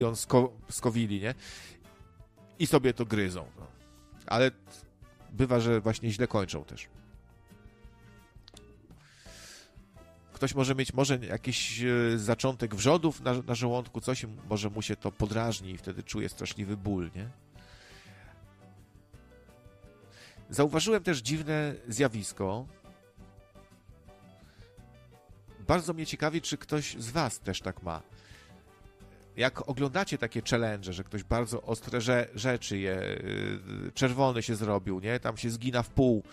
ją skowili, nie? I sobie to gryzą. No. Ale bywa, że właśnie źle kończą też. Ktoś może mieć jakiś zaczątek wrzodów na żołądku, coś, może mu się to podrażni i wtedy czuje straszliwy ból, nie? Zauważyłem też dziwne zjawisko. Bardzo mnie ciekawi, czy ktoś z was też tak ma. Jak oglądacie takie challenge, że ktoś bardzo ostre rzeczy je, czerwony się zrobił, nie? Tam się zgina w pół,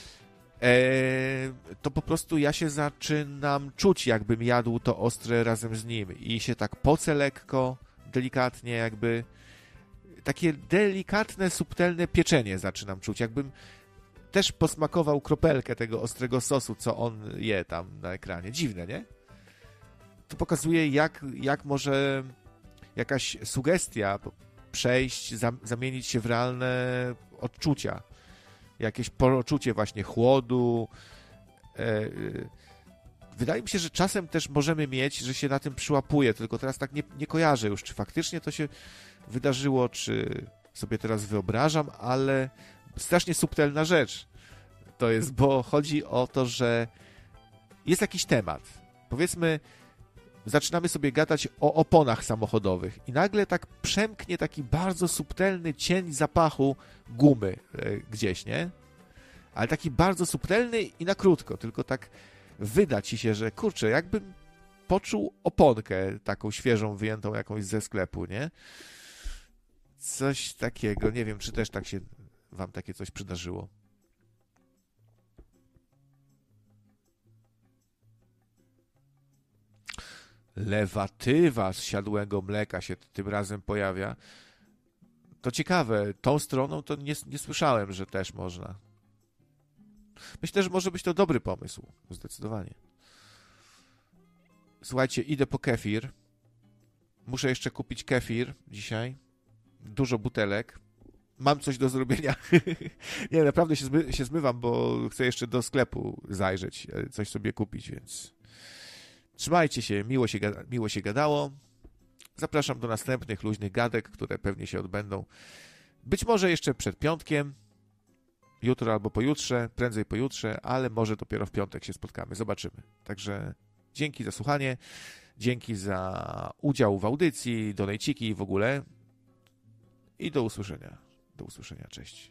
to po prostu ja się zaczynam czuć, jakbym jadł to ostre razem z nim i się tak pocę lekko, delikatnie jakby, takie delikatne, subtelne pieczenie zaczynam czuć, jakbym też posmakował kropelkę tego ostrego sosu, co on je tam na ekranie. Dziwne, nie? To pokazuje, jak może jakaś sugestia przejść, zamienić się w realne odczucia. Jakieś poczucie właśnie chłodu. Wydaje mi się, że czasem też możemy mieć, że się na tym przyłapuje, tylko teraz tak nie kojarzę już, czy faktycznie to się wydarzyło, czy sobie teraz wyobrażam, ale strasznie subtelna rzecz to jest, bo chodzi o to, że jest jakiś temat. Powiedzmy, zaczynamy sobie gadać o oponach samochodowych i nagle tak przemknie taki bardzo subtelny cień zapachu gumy gdzieś, nie? Ale taki bardzo subtelny i na krótko, tylko tak wyda ci się, że kurczę, jakbym poczuł oponkę taką świeżą, wyjętą jakąś ze sklepu, nie? Coś takiego, nie wiem, czy też tak się wam takie coś przydarzyło. Lewatywa z siadłego mleka się tym razem pojawia. To ciekawe, tą stroną to nie słyszałem, że też można. Myślę, że może być to dobry pomysł, zdecydowanie. Słuchajcie, idę po kefir. Muszę jeszcze kupić kefir dzisiaj. Dużo butelek. Mam coś do zrobienia. Nie, naprawdę się zmywam, bo chcę jeszcze do sklepu zajrzeć, coś sobie kupić, więc trzymajcie się, miło się gadało. Zapraszam do następnych luźnych gadek, które pewnie się odbędą. Być może jeszcze przed piątkiem, jutro albo pojutrze, prędzej pojutrze, ale może dopiero w piątek się spotkamy. Zobaczymy. Także dzięki za słuchanie, dzięki za udział w audycji, donejciki i w ogóle. I do usłyszenia. Do usłyszenia. Cześć.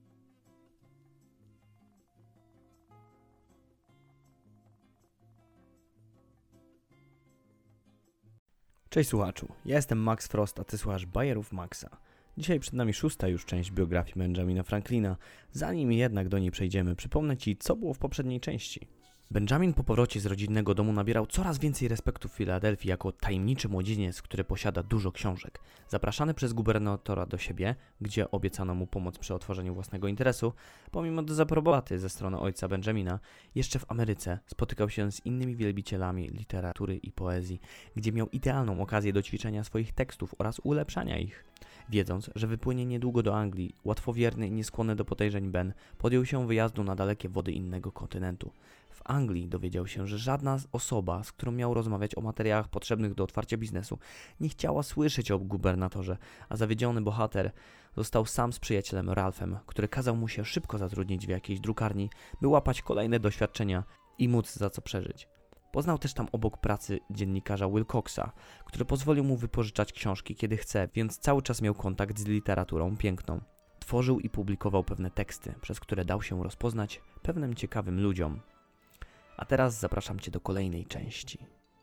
Cześć słuchaczu, ja jestem Max Frost, a ty słuchasz Bajerów Maxa. Dzisiaj przed nami 6. już część biografii Benjamina Franklina. Zanim jednak do niej przejdziemy, przypomnę ci, co było w poprzedniej części. Benjamin po powrocie z rodzinnego domu nabierał coraz więcej respektu w Filadelfii jako tajemniczy młodzieniec, który posiada dużo książek. Zapraszany przez gubernatora do siebie, gdzie obiecano mu pomoc przy otworzeniu własnego interesu, pomimo dezaprobaty ze strony ojca Benjamina, jeszcze w Ameryce spotykał się z innymi wielbicielami literatury i poezji, gdzie miał idealną okazję do ćwiczenia swoich tekstów oraz ulepszania ich. Wiedząc, że wypłynie niedługo do Anglii, łatwowierny i nieskłonny do podejrzeń Ben podjął się wyjazdu na dalekie wody innego kontynentu. W Anglii dowiedział się, że żadna osoba, z którą miał rozmawiać o materiałach potrzebnych do otwarcia biznesu, nie chciała słyszeć o gubernatorze, a zawiedziony bohater został sam z przyjacielem Ralphem, który kazał mu się szybko zatrudnić w jakiejś drukarni, by łapać kolejne doświadczenia i móc za co przeżyć. Poznał też tam obok pracy dziennikarza Wilcoxa, który pozwolił mu wypożyczać książki kiedy chce, więc cały czas miał kontakt z literaturą piękną. Tworzył i publikował pewne teksty, przez które dał się rozpoznać pewnym ciekawym ludziom. A teraz zapraszam Cię do kolejnej części.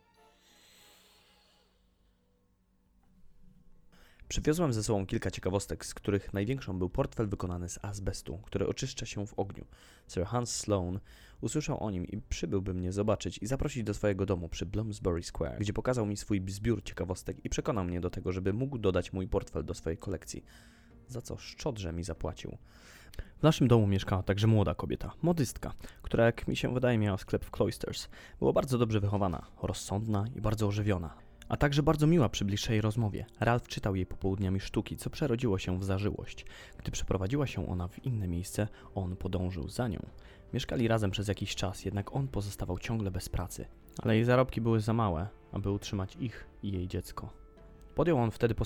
Przywiozłem ze sobą kilka ciekawostek, z których największą był portfel wykonany z azbestu, który oczyszcza się w ogniu. Sir Hans Sloane usłyszał o nim i przybyłby mnie zobaczyć i zaprosić do swojego domu przy Bloomsbury Square, gdzie pokazał mi swój zbiór ciekawostek i przekonał mnie do tego, żeby mógł dodać mój portfel do swojej kolekcji, za co szczodrze mi zapłacił. W naszym domu mieszkała także młoda kobieta, modystka, która jak mi się wydaje miała sklep w Cloisters. Była bardzo dobrze wychowana, rozsądna i bardzo ożywiona, a także bardzo miła przy bliższej rozmowie. Ralph czytał jej popołudniami sztuki, co przerodziło się w zażyłość. Gdy przeprowadziła się ona w inne miejsce, on podążył za nią. Mieszkali razem przez jakiś czas, jednak on pozostawał ciągle bez pracy, ale jej zarobki były za małe, aby utrzymać ich i jej dziecko. Podjął on wtedy